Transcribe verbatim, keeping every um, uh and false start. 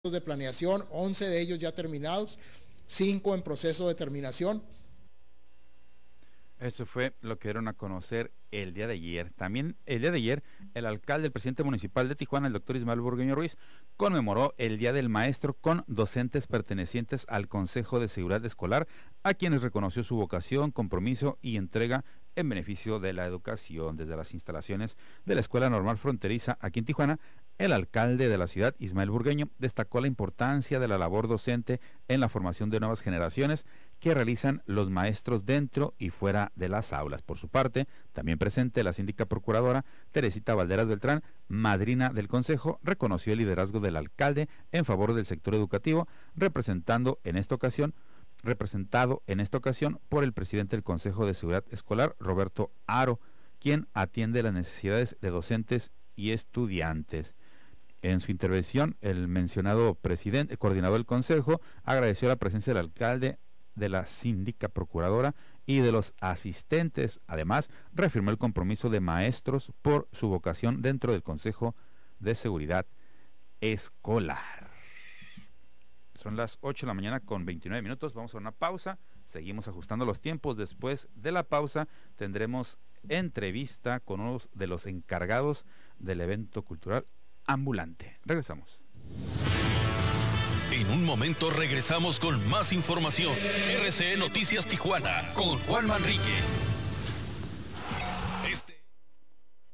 de planeación, once de ellos ya terminados, cinco en proceso de terminación. Eso fue lo que dieron a conocer el día de ayer. También el día de ayer, el alcalde, el presidente municipal de Tijuana, el doctor Ismael Burgueño Ruiz, conmemoró el Día del Maestro con docentes pertenecientes al Consejo de Seguridad Escolar, a quienes reconoció su vocación, compromiso y entrega en beneficio de la educación. Desde las instalaciones de la Escuela Normal Fronteriza aquí en Tijuana, el alcalde de la ciudad, Ismael Burgueño, destacó la importancia de la labor docente en la formación de nuevas generaciones que realizan los maestros dentro y fuera de las aulas. Por su parte, también presente la síndica procuradora Teresita Valderas Beltrán, madrina del consejo, reconoció el liderazgo del alcalde en favor del sector educativo, representando en esta ocasión representado en esta ocasión por el presidente del Consejo de Seguridad Escolar, Roberto Aro, quien atiende las necesidades de docentes y estudiantes. En su intervención, el mencionado presidente, coordinador del Consejo, agradeció la presencia del alcalde, de la síndica procuradora y de los asistentes. Además, reafirmó el compromiso de maestros por su vocación dentro del Consejo de Seguridad Escolar. Son las ocho de la mañana con veintinueve minutos, vamos a una pausa, seguimos ajustando los tiempos. Después de la pausa tendremos entrevista con uno de los encargados del evento cultural ambulante. Regresamos. En un momento regresamos con más información. R C E Noticias Tijuana con Juan Manrique.